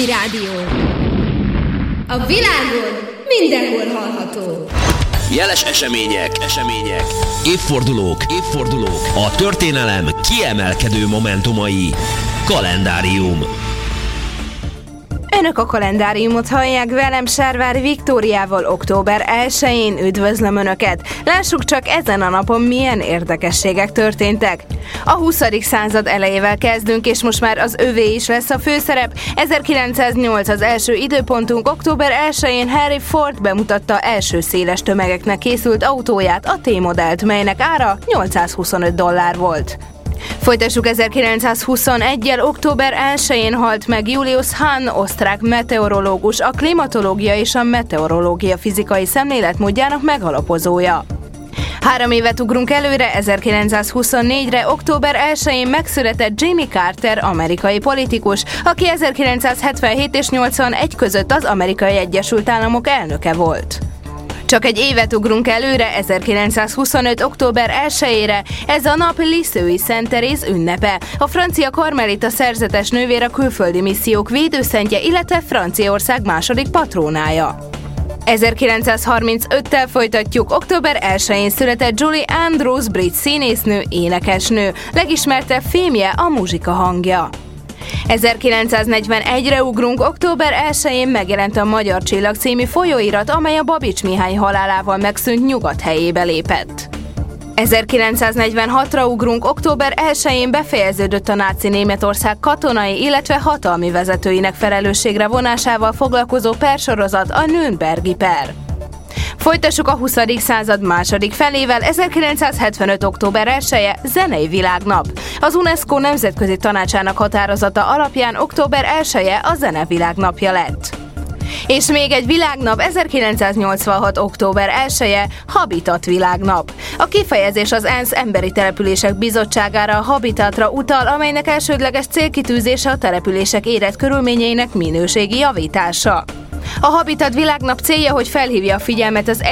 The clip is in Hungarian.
Rádió. A világon mindenhol hallható. Jeles események, évfordulók, a történelem kiemelkedő momentumai. Kalendárium. Önök a kalendáriumot hallják, velem Sárvári Viktóriával október 1-én. Üdvözlöm Önöket! Lássuk csak, ezen a napon milyen érdekességek történtek. A 20. század elejével kezdünk, és most már az övé is lesz a főszerep. 1908 az első időpontunk, október 1-én Henry Ford bemutatta első széles tömegeknek készült autóját, a T-modellt, melynek ára $825 volt. Folytassuk 1921-jel, október 1-én halt meg Julius Hahn, osztrák meteorológus, a klimatológia és a meteorológia fizikai szemléletmódjának megalapozója. 3 évet ugrunk előre, 1924-re, október 1-én megszületett Jimmy Carter, amerikai politikus, aki 1977 és 81 között az Amerikai Egyesült Államok elnöke volt. Csak egy évet ugrunk előre, 1925. október 1-ére, ez a nap Lisieux-i Szent Teréz ünnepe, a francia karmelita szerzetes nővér, a külföldi missziók védőszentje, illetve Franciaország második patrónája. 1935-tel folytatjuk, október 1-én született Julie Andrews, brit színésznő, énekesnő, legismertebb filmje a Muzsika hangja. 1941-re ugrunk, október 1-én megjelent a Magyar Csillag című folyóirat, amely a Babics Mihály halálával megszűnt Nyugat helyébe lépett. 1946-ra ugrunk, október 1-én befejeződött a náci Németország katonai, illetve hatalmi vezetőinek felelősségre vonásával foglalkozó persorozat, a Nürnbergi per. Folytassuk a 20. század második felével, 1975. október 1-je zenei világnap. Az UNESCO nemzetközi tanácsának határozata alapján október 1-je a zene világnapja lett. És még egy világnap, 1986. október 1-je Habitat világnap. A kifejezés az ENSZ Emberi Települések Bizottságára, a Habitatra utal, amelynek elsődleges célkitűzése a települések életkörülményeinek minőségi javítása. A Habitat világnap célja, hogy felhívja a figyelmet az